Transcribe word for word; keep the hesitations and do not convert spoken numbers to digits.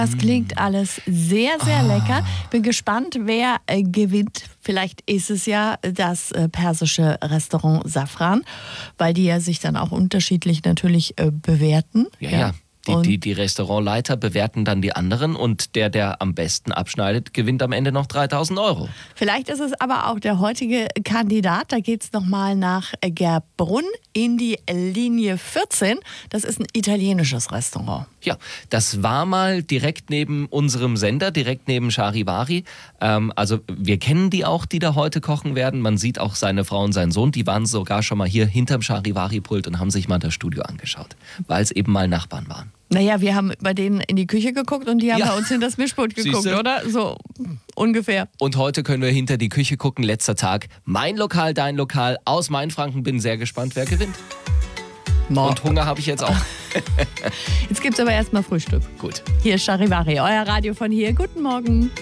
Das klingt alles sehr, sehr lecker. Bin gespannt, wer äh, gewinnt. Vielleicht ist es ja das äh, persische Restaurant Safran, weil die ja sich dann auch unterschiedlich natürlich äh, bewerten. Ja, ja. Die, die, die Restaurantleiter bewerten dann die anderen und der, der am besten abschneidet, gewinnt am Ende noch dreitausend Euro. Vielleicht ist es aber auch der heutige Kandidat. Da geht es nochmal nach Gerbrunn in die Linie vierzehn. Das ist ein italienisches Restaurant. Ja, das war mal direkt neben unserem Sender, direkt neben Charivari. Ähm, also wir kennen die auch, die da heute kochen werden. Man sieht auch seine Frau und seinen Sohn. Die waren sogar schon mal hier hinterm Charivari-Pult und haben sich mal das Studio angeschaut, weil es eben mal Nachbarn waren. Naja, wir haben bei denen in die Küche geguckt und die haben Ja. bei uns in das Mischpult geguckt, Siehste? oder? So ungefähr. Und heute können wir hinter die Küche gucken. Letzter Tag. Mein Lokal, dein Lokal aus Mainfranken. Bin sehr gespannt, wer gewinnt. Mo. Und Hunger habe ich jetzt auch. Jetzt gibt's aber erstmal Frühstück. Gut. Hier ist Charivari, euer Radio von hier. Guten Morgen.